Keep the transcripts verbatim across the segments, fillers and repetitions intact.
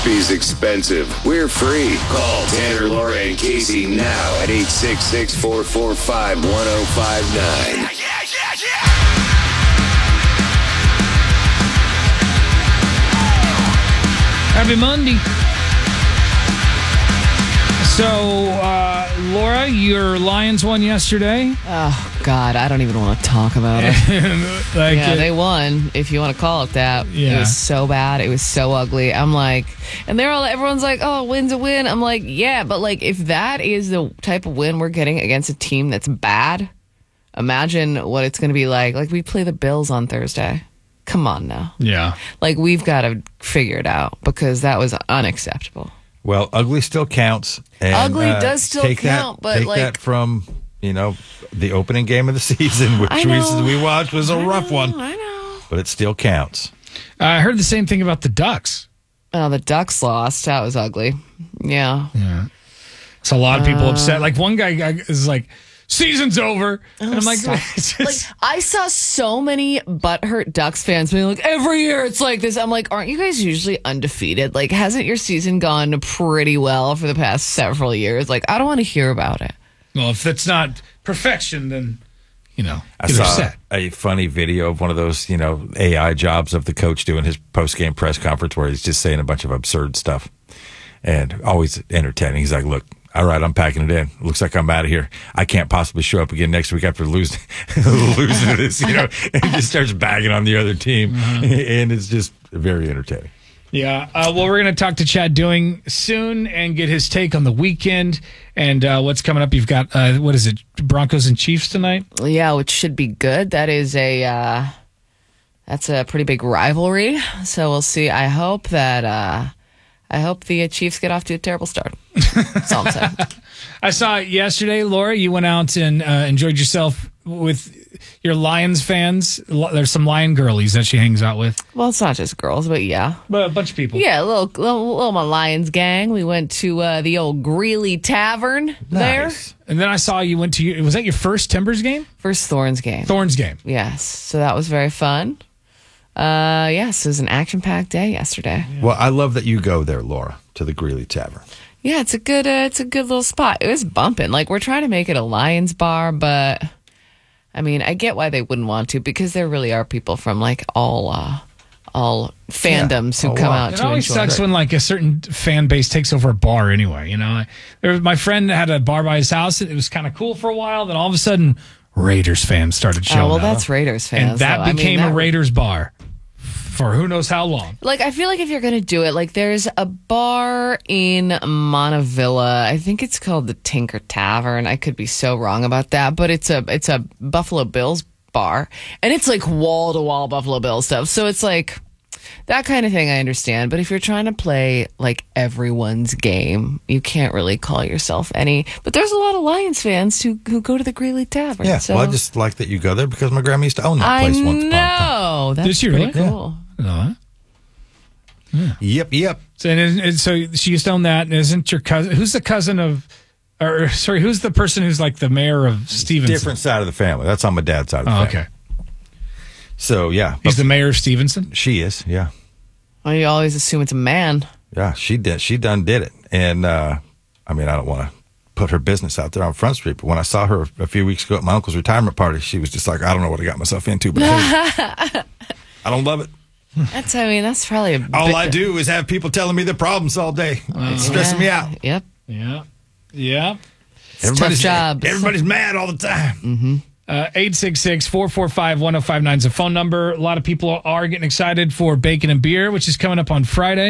Therapy's expensive. We're free. Call Tanner, Laura, and Casey now at eight six six, four four five, one oh five nine. Yeah, yeah, yeah, Happy Monday. So, uh, Laura, your Lions won yesterday. Oh, God, I don't even want to talk about it. like yeah, it, they won, if you want to call it that. Yeah. It was so bad. It was so ugly. I'm like, and they're all, everyone's like, oh, win's a win. I'm like, yeah, but like, if that is the type of win we're getting against a team that's bad, imagine what it's going to be like. Like, we play the Bills on Thursday. Come on now. Yeah. Like, we've got to figure it out because that was unacceptable. Well, ugly still counts. And, Ugly uh, does still take count, that, but take like that from, you know, the opening game of the season, which I we, know. we watched was a I rough know, one, I know. but it still counts. I heard the same thing about the Ducks. Oh, the Ducks lost. That was ugly. Yeah. Yeah. So a lot of people upset. Like one guy guy is like, season's over. and I'm like, so- it's Like, just- I saw so many butthurt Ducks fans being like, every year it's like this. I'm like, aren't you guys usually undefeated? Like, hasn't your season gone pretty well for the past several years? Like, I don't want to hear about it. well, if that's not perfection, then, you know, I get saw upset. a funny video of one of those, you know, A I jobs of the coach doing his post-game press conference where he's just saying a bunch of absurd stuff and always entertaining. He's like, look, all right, I'm packing it in. Looks like I'm out of here. I can't possibly show up again next week after losing losing this, you know. And he just starts bagging on the other team. And it's just very entertaining. Yeah. Uh, well, we're going to talk to Chad Doing soon and get his take on the weekend and uh, what's coming up. You've got, uh, what is it, Broncos and Chiefs tonight? Yeah, which should be good. That is a, uh, that's a pretty big rivalry. So we'll see. I hope that, uh, I hope the Chiefs get off to a terrible start. That's all I'm saying. I saw it yesterday, Laura. You went out and uh, enjoyed yourself with your Lions fans. Lo- There's some Lion girlies that she hangs out with. Well, it's not just girls, but yeah. But a bunch of people. Yeah, a little, little, little my Lions gang. We went to uh, the old Greeley Tavern there. Nice. And then I saw you went to, your, was that your first Timbers game? First Thorns game. Thorns game. Yes, so that was very fun. Uh, yes, it was an action-packed day yesterday. Well, I love that you go there, Laura, to the Greeley Tavern. Yeah, it's a good, uh, it's a good little spot. It was bumping. Like, we're trying to make it a Lions bar, but I mean, I get why they wouldn't want to because there really are people from like all, uh, all fandoms Yeah. who Oh, come wow. out It to always enjoy. sucks when like a certain fan base takes over a bar anyway, you know? I- There was, my friend had a bar by his house. It was kind of cool for a while. Then all of a sudden, Raiders fans started showing Oh, well, up. that's Raiders fans. And that though. I mean, became that- a Raiders bar for who knows how long. Like, I feel like if you're going to do it, like, there's a bar in Montevilla. I think it's called the Tinker Tavern. I could be so wrong about that, but it's a it's a Buffalo Bills bar, and it's like wall to wall Buffalo Bills stuff. So it's like that kind of thing. I understand, but if you're trying to play like everyone's game, you can't really call yourself any. But there's a lot of Lions fans who who go to the Greeley Tavern. Yeah, so well, I just like that you go there because my grandma used to own that I place once upon a time. know that's Did she pretty really? cool. No, huh? Yep, yep. So, and, and so she used to own that. And isn't your cousin? Who's the cousin of? Or sorry, who's the person who's like the mayor of Stevenson? Different side of the family. That's on my dad's side of the Oh, family. okay. So, yeah. He's but the mayor of Stevenson. she is, yeah. Well, you always assume it's a man. Yeah, she did. She done did it. And, uh, I mean, I don't want to put her business out there on Front Street, but when I saw her a few weeks ago at my uncle's retirement party, she was just like, I don't know what I got myself into, but I I don't love it. That's, I mean, that's probably a All bit- I do is have people telling me their problems all day. It's stressing me Yeah. out. Yep. Yeah, yeah. It's a tough job. Everybody's mad all the time. Uh, eight six six, four four five, one oh five nine is the phone number. A lot of people are getting excited for Bacon and Beer, which is coming up on Friday.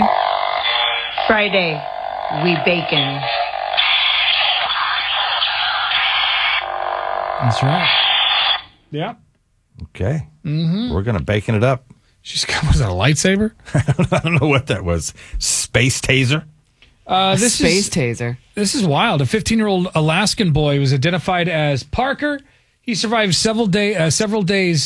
Friday, we bacon. That's right. Yeah. Okay. Mm-hmm. We're going to bacon it up. She's got, was that a lightsaber? I don't know what that was. Space taser? Uh, A this space is taser. this is wild. A fifteen-year-old Alaskan boy was identified as Parker. He survived several day uh, several days